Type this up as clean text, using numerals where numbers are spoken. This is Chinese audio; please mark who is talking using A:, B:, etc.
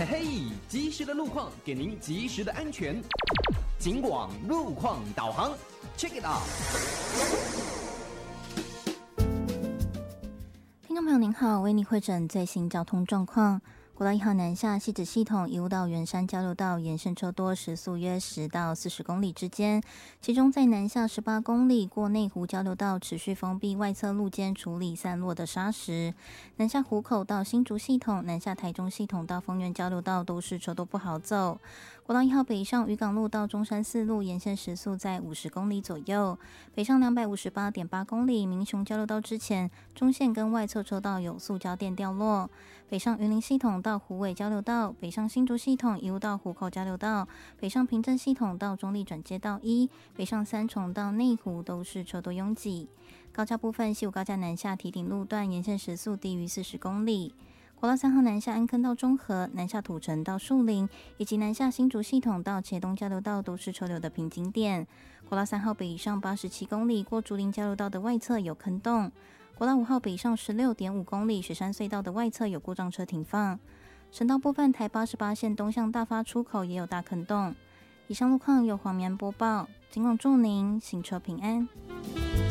A: 嘿嘿，及时的路况给您及时的安全。警广路况导航 ，Check it out。
B: 听众朋友您好，为您汇诊最新交通状况。国道1号南下汐止系统一路到圆山交流道沿线车多，时速约10到40公里之间。其中在南下18公里过内湖交流道持续封闭外侧路肩处理散落的砂石。南下湖口到新竹系统、南下台中系统到丰原交流道都是车多不好走。国道1号北上渔港路到中山四路沿线时速在50公里左右。北上258.8公里民雄交流道之前，中线跟外侧车道有塑胶垫掉落。北上云林系统到虎尾交流道，北上新竹系统一路到湖口交流道，北上平镇系统到中立转接道1，北上三重到内湖都是车多拥挤。高架部分，西武高架南下堤顶路段沿线时速低于40公里。国道3号南下安坑到中和，南下土城到树林，以及南下新竹系统到茄东交流道都是车流的瓶颈点。国道3号北上87公里过竹林交流道的外侧有坑洞。国道5号北上16.5公里雪山隧道的外侧有故障车停放。省道部分，台88线东向大发出口也有大坑洞。以上路况由黄棉播报，警广祝您行车平安。